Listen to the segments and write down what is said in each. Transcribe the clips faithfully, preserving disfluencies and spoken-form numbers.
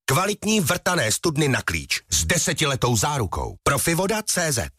Kvalitní vrtané studny na klíč s desetiletou zárukou. Profivoda tečka cé zet.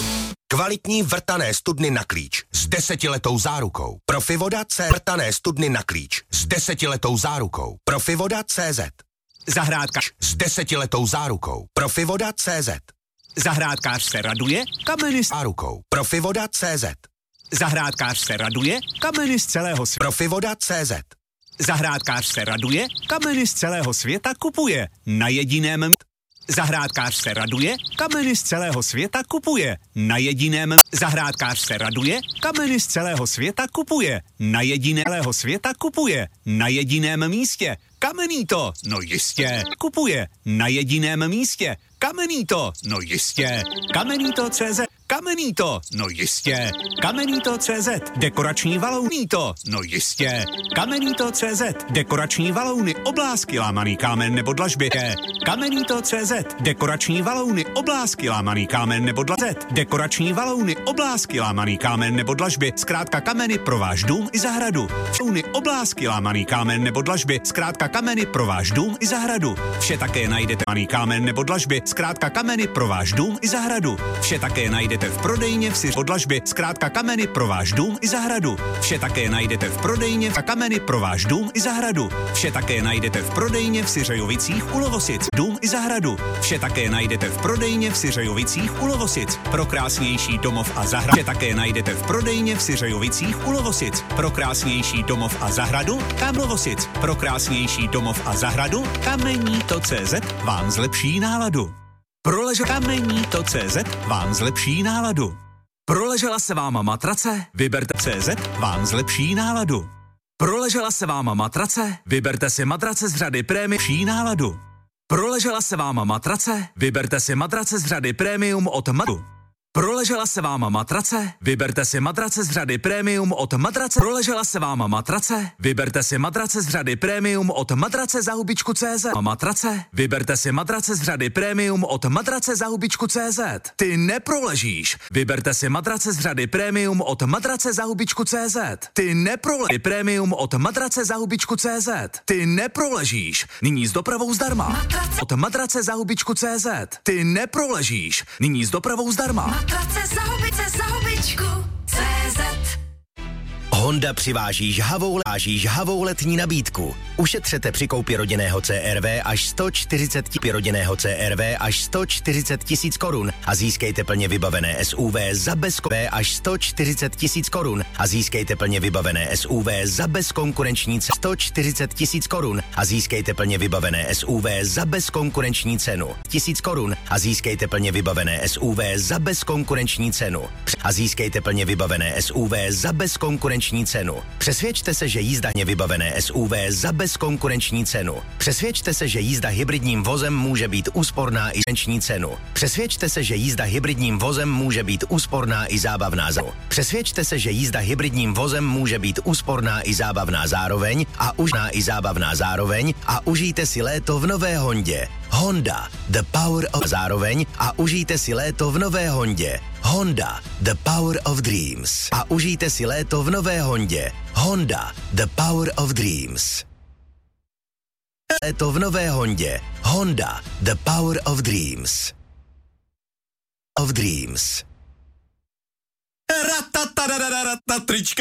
Kvalitní vrtané studny na klíč s desetiletou zárukou. Profivoda tečka cé zet. Vrtané studny na klíč s desetiletou zárukou. Profivoda tečka cé zet. Zahrádkář s desetiletou zárukou. Profivoda tečka cé zet. Zahrádkář se raduje, kameny s zárukou. Profivoda tečka cé zet. Zahrádkář se raduje, kameny z celého světa. Profivoda tečka cé zet. Zahrádkář se raduje, kameny z celého světa kupuje. Na jediném Zahrádkář se raduje, kameny z celého světa kupuje. Na jediném Zahrádkář se raduje, kameny z celého světa kupuje. Na jediném světa kupuje. Na jediném místě. Kamenný to, no jistě, kupuje. Na jediném místě. Kamenný to, no jistě. Kamenný to tečka cé zet. Kamenný to, no jistě. Kamenný to tečka cé zet. Dekorační valouny to, no jistě. Kamenný to tečka cé zet. Dekorační valouny, oblásky, lámaný kámen nebo dlažby. Kamenný to tečka cé zet. Dekorační valouny, oblásky, lámaný kámen nebo dlažby. Dekorační valouny, oblásky, lámaný kámen nebo dlažby. Zkrátka kameny pro váš dům i zahradu. Valouny, oblásky, lámaný kámen nebo dlažby. Zkrátka kameny pro váš dům i zahradu. Vše také najdete lámaný kámen nebo dlažby. Zkrátka kameny pro váš dům i zahradu. Vše také najdete v prodejně v Syř podlažby. Zkrátka kameny pro váš dům i zahradu. Vše také najdete v prodejně a kameny pro váš dům i zahradu. Vše také najdete v prodejně v Syřejovicích u Lovosic. Dům i zahradu. Vše také najdete v prodejně v Syřejovicích u Lovosic. Pro krásnější domov a zahradu. Vše také najdete v prodejně v Syřejovicích u Lovosic. Pro krásnější domov a zahradu kam Lovosic. Pro krásnější domov a zahradu kamení to tečka cé zet vám zlepší náladu. Proležela kamení to tečka cé zet vám zlepší náladu. Proležela se váma matrace? Vyberte tečka cé zet vám zlepší náladu. Proležela se váma matrace? Vyberte si matrace z řady Premium lepší náladu. Proležela se váma matrace? Vyberte si matrace z řady Premium od Matu. Proležela se váma matrace? Vyberte si matrace z řady Premium od matrace. Proležela se váma matrace? Vyberte si matrace z řady Premium od matrace za hubičku tečka cé zet. Matrace? Vyberte si matrace z řady Premium od matrace za hubičku tečka cé zet. Ty neproležíš. Vyberte si matrace z řady Premium od matrace za hubičku tečka cé zet. Ty neproležíš. Premium od matrace za hubičku tečka cé zet. Ty neproležíš. Nyní s dopravou zdarma. Matrace. Od matrace za hubičku tečka cé zet. Ty neproležíš. Nyní s dopravou zdarma. Matrace za hubice za hubičku tečka cé zet. Honda přiváží žhavou, váží žhavou letní nabídku. Ušetřete při koupi rodinného C R V až sto čtyřicet rodinného C R V až sto čtyřicet tisíc korun a získejte plně vybavené S U V za bezkonkurenční až sto čtyřicet tisíc korun a získejte plně vybavené S U V za bezkonkurenční cenu sto čtyřicet tisíc korun a získejte plně vybavené S U V za bezkonkurenční cenu tisíc korun a získejte plně vybavené S U V za bezkonkurenční cenu a získejte plně vybavené S U V za bezkonkurenční cenu. Přesvědčte se, že jízda vybavené S U V za bezkonkurenční cenu. Přesvědčte se, že jízda hybridním vozem může být úsporná i konkurenční cenu. Přesvědčte se, že jízda hybridním vozem může být úsporná i zábavná zároveň. Přesvědčte se, že jízda hybridním vozem může být úsporná i zábavná zároveň a užná i zábavná zároveň a užijte si léto v nové Hondě. Honda, the power of zároveň a užijte si léto v nové Hondě. Honda, the power of dreams. A užijte si léto v nové Hondě. Honda, the power of dreams. Léto v nové Hondě. Honda, the power of dreams. Of dreams. Ratatadadadadata trička.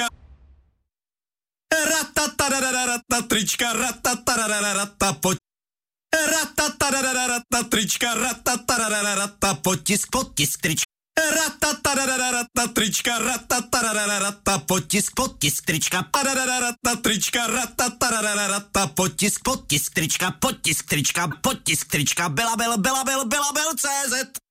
Ratatadadadadata trička. Ratatadadadadata pojď. Ratatadadadadata trička. Ratatadadadadata potisk, potisk trička. Ratatadadadadata trička. Ratatadadadadata potisk, potisk trička. Ratatadadadata trička. Ratatadadadata potisk, potisk trička. Potisk trička. Potisk trička. Byla, byl, byla, byl, byla, byl, C Z.